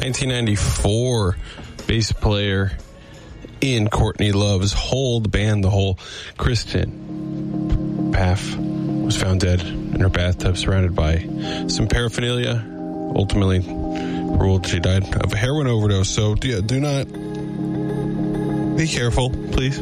1994, bass player in Courtney Love's Hole, the band The Hole, Kristen Paff was found dead in her bathtub surrounded by some paraphernalia. Ultimately ruled she died of a heroin overdose. So do not be careful, please.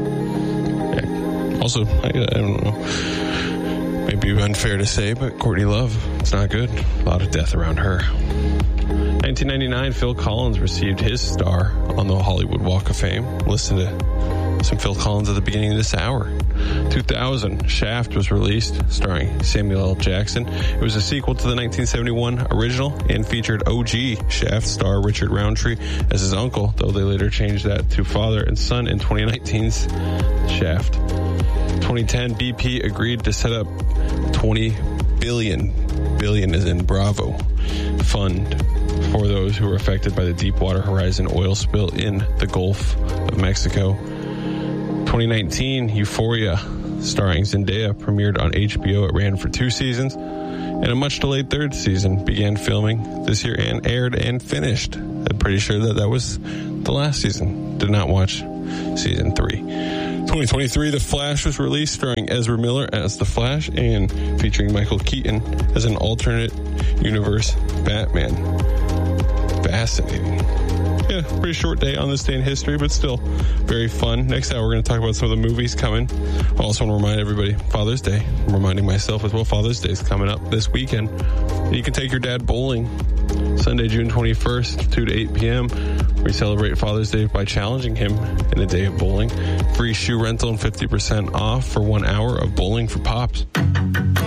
Yeah. Also, I don't know, maybe unfair to say, but Courtney Love, it's not good. A lot of death around her. 1999, Phil Collins received his star on the Hollywood Walk of Fame. Listen to some Phil Collins at the beginning of this hour. 2000, Shaft was released, starring Samuel L. Jackson. It was a sequel to the 1971 original and featured OG Shaft star Richard Roundtree as his uncle, though they later changed that to father and son in 2019's Shaft. 2010, BP agreed to set up $20 billion as in Bravo, fund for those who were affected by the Deepwater Horizon oil spill in the Gulf of Mexico. 2019, Euphoria, starring Zendaya, premiered on HBO. It ran for 2 seasons, and a much-delayed 3rd season began filming this year and aired and finished. I'm pretty sure that was the last season. Did not watch season 3. 2023, The Flash was released, starring Ezra Miller as The Flash and featuring Michael Keaton as an alternate universe Batman. Fascinating. Yeah, pretty short day on this day in history, but still very fun. Next hour, we're going to talk about some of the movies coming. I also want to remind everybody, Father's Day. I'm reminding myself as well, Father's Day is coming up this weekend. You can take your dad bowling Sunday, June 21st, 2 to 8 p.m. We celebrate Father's Day by challenging him in a day of bowling. Free shoe rental and 50% off for 1 hour of bowling for Pops.